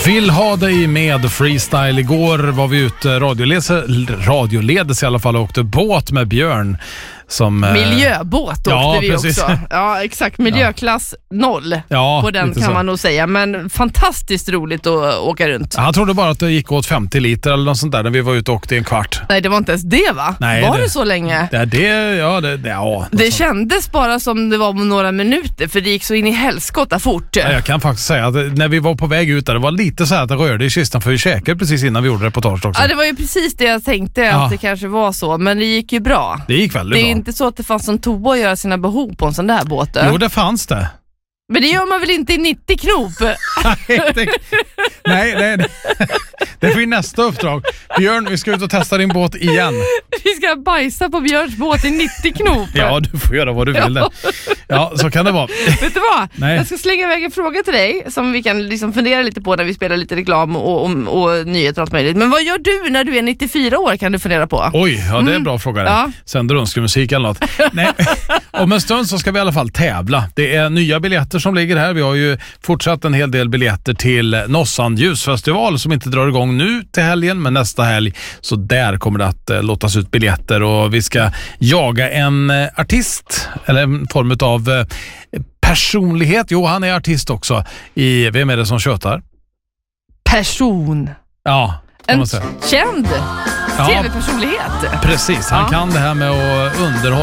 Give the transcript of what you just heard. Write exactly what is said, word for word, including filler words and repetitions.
Vill ha dig med freestyle. Igår var vi ute radioledes, radioledes i alla fall och åkte båt med Björn. Som, miljöbåt åkte ja, vi precis. också. Ja, exakt. Miljöklass noll ja, på den kan så. Man nog säga. Men fantastiskt roligt att åka runt. Han trodde bara att det gick åt femtio liter eller något sånt där när vi var ute och åkte i en kvart. Nej, det var inte ens det va? Nej, var det, det så länge? Det, det, ja, det, det, ja, det sånt. kändes bara som det var några minuter för det gick så in i helskotta fort. Ja, jag kan faktiskt säga att när vi var på väg ut där, det var lite så här att det rörde i kistan för vi käkade precis innan vi gjorde reportaget också. Ja, det var ju precis det jag tänkte ja. att det kanske var så. Men det gick ju bra. Det gick väldigt bra. Det är inte så att det fanns en toa att göra sina behov på en sån där båt. Jo, det fanns det. Men det gör man väl inte i nittio knop? nej, nej, nej. Det får ju nästa uppdrag. Björn, vi ska ut och testa din båt igen. Vi ska bajsa på Björns båt i nittio knop. Ja, du får göra vad du vill. Ja, ja så kan det vara. Vet du vad? Nej. Jag ska slänga iväg en fråga till dig som vi kan liksom fundera lite på när vi spelar lite reklam och, och, och nyheter och allt möjligt. Men vad gör du när du är nittiofyra år kan du fundera på? Oj, ja det är en bra mm. fråga. Ja. Sänder önskemusik eller något. Nej, om en stund så ska vi i alla fall tävla. Det är nya biljetter som ligger här. Vi har ju fortsatt en hel del biljetter till Nossan ljusfestival som inte drar igång nu till helgen, men nästa helg. Så där kommer det att eh, låtas ut biljetter och vi ska jaga en eh, artist eller en form av eh, personlighet. Jo, han är artist också. I, vem är det som tjötar? Person. Ja, kan en man säga. Känd ja, tv-personlighet. Precis, han ja. kan det här med att underhålla.